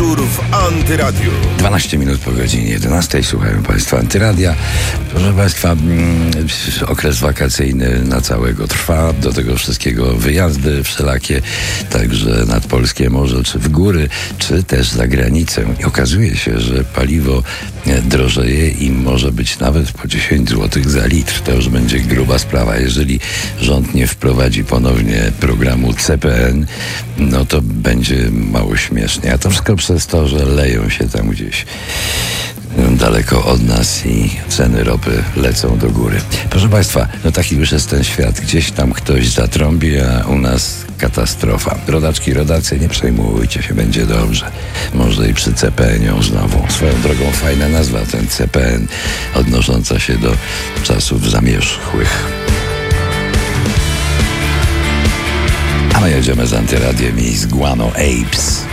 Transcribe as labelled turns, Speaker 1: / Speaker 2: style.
Speaker 1: Wieczór w Antyradiu.
Speaker 2: 12 minut po godzinie 11. Słuchają Państwo Antyradia. Proszę Państwa, okres wakacyjny na całego trwa. Do tego wszystkiego wyjazdy wszelakie, także nad polskie morze, czy w góry, czy też za granicę. I okazuje się, że paliwo drożeje i może być nawet po 10 zł za litr. To już będzie gruba sprawa. Jeżeli rząd nie wprowadzi ponownie programu CPN, no to będzie mało śmiesznie. A to wszystko przez to, że leją się tam gdzieś daleko od nas i ceny ropy lecą do góry. Proszę Państwa, no taki już jest ten świat. Gdzieś tam ktoś zatrąbi, a u nas katastrofa. Rodaczki, rodacy, nie przejmujcie się, będzie dobrze. Może i przy CPN-ie znowu. Swoją drogą fajna nazwa, ten CPN, odnosząca się do czasów zamierzchłych. A my jedziemy z Antyradiem i z Guano Apes.